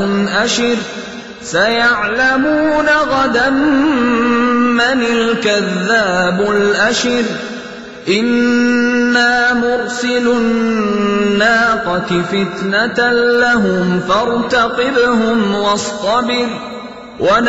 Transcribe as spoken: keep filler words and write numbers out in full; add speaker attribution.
Speaker 1: أشر سيعلمون غدا من الكذاب الأشر إنا مرسل الناقة فتنة لهم فارتقبهم واصطبر